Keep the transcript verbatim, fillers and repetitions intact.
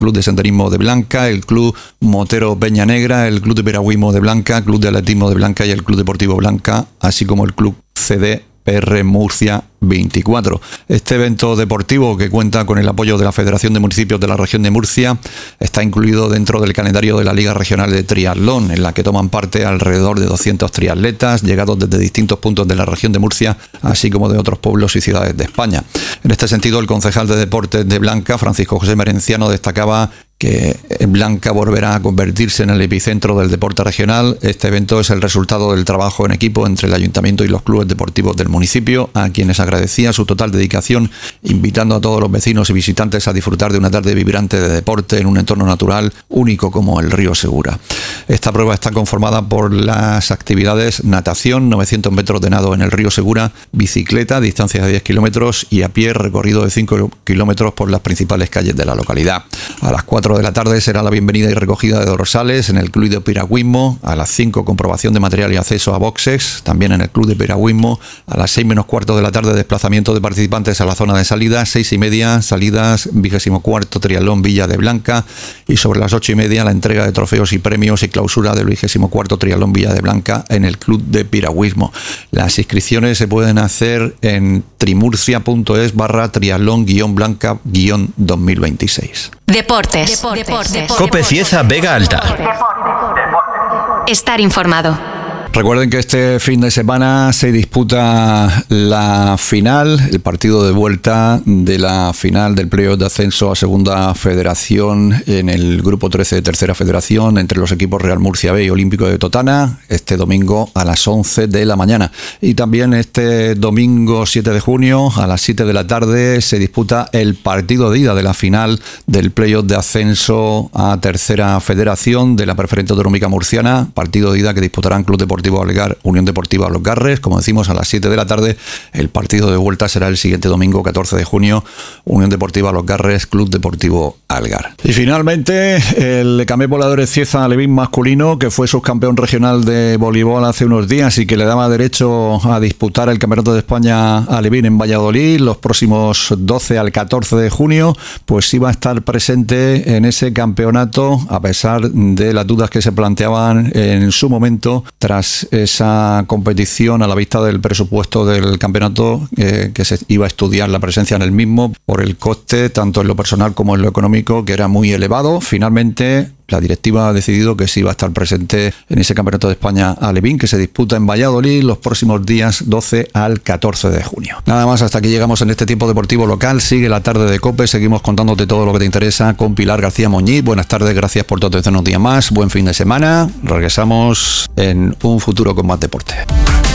Club de Senderismo de Blanca, el Club Motero Peña Negra, el Club de Piragüismo de Blanca, Club de Atletismo de Blanca y el Club Deportivo Blanca, así como el Club C D P R Murcia veinticuatro. Este evento deportivo, que cuenta con el apoyo de la Federación de Municipios de la Región de Murcia, está incluido dentro del calendario de la Liga Regional de Triatlón, en la que toman parte alrededor de doscientos triatletas llegados desde distintos puntos de la región de Murcia, así como de otros pueblos y ciudades de España. En este sentido, el concejal de Deportes de Blanca, Francisco José Merenciano, destacaba que Blanca volverá a convertirse en el epicentro del deporte regional. Este evento es el resultado del trabajo en equipo entre el Ayuntamiento y los clubes deportivos del municipio, a quienes agradecía su total dedicación, invitando a todos los vecinos y visitantes a disfrutar de una tarde vibrante de deporte en un entorno natural único como el río Segura. Esta prueba está conformada por las actividades natación, novecientos metros de nado en el río Segura, bicicleta, distancia de diez kilómetros y a pie, recorrido de cinco kilómetros por las principales calles de la localidad. A las cuatro de la tarde será la bienvenida y recogida de dorsales en el Club de Piragüismo, a las cinco comprobación de material y acceso a boxes, también en el Club de Piragüismo, a las seis menos cuarto de la tarde desplazamiento de participantes a la zona de salida, seis y media salidas, vigésimo cuarto Triatlón Villa de Blanca y sobre las ocho y media la entrega de trofeos y premios y clausura del vigésimo cuarto Triatlón Villa de Blanca en el Club de Piragüismo. Las inscripciones se pueden hacer en trimurcia.es barra triatlón guión blanca guión dos mil veintiséis. Deportes. Deportes. Deportes. Cope Cieza Vega Alta. Estar informado. Recuerden que este fin de semana se disputa la final, el partido de vuelta de la final del playoff de ascenso a Segunda Federación en el Grupo trece de Tercera Federación entre los equipos Real Murcia B y Olímpico de Totana, este domingo a las once de la mañana. Y también este domingo siete de junio a las siete de la tarde se disputa el partido de ida de la final del playoff de ascenso a Tercera Federación de la Preferente Autonómica Murciana, partido de ida que disputarán Club Deportivo Algar, Unión Deportiva Los Garres, como decimos, a las siete de la tarde. El partido de vuelta será el siguiente domingo, catorce de junio, Unión Deportiva Los Garres, Club Deportivo Algar. Y finalmente, el Camé Voladores Cieza Alevín masculino, que fue subcampeón regional de voleibol hace unos días y que le daba derecho a disputar el Campeonato de España Alevín en Valladolid los próximos doce al catorce de junio, pues iba a estar presente en ese campeonato, a pesar de las dudas que se planteaban en su momento tras esa competición, a la vista del presupuesto del campeonato, eh, que se iba a estudiar la presencia en el mismo por el coste, tanto en lo personal como en lo económico, que era muy elevado. Finalmente, la directiva ha decidido que sí va a estar presente en ese Campeonato de España Alevín, que se disputa en Valladolid los próximos días doce al catorce de junio. Nada más, hasta aquí llegamos en este tiempo deportivo local. Sigue la tarde de COPE, seguimos contándote todo lo que te interesa con Pilar García Moñí. Buenas tardes, gracias por tu atención un día más. Buen fin de semana. Regresamos en un futuro con más deporte.